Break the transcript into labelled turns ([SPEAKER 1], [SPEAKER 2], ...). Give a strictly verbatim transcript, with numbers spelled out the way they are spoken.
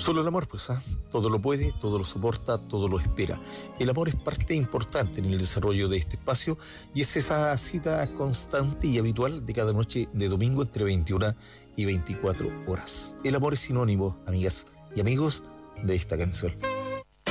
[SPEAKER 1] Solo el amor, pues, ¿ah? Todo lo puede, todo lo soporta, todo lo espera. El amor es parte importante en el desarrollo de este espacio y es esa cita constante y habitual de cada noche de domingo entre veintiuna y veinticuatro horas. El amor es sinónimo, amigas y amigos, de esta canción.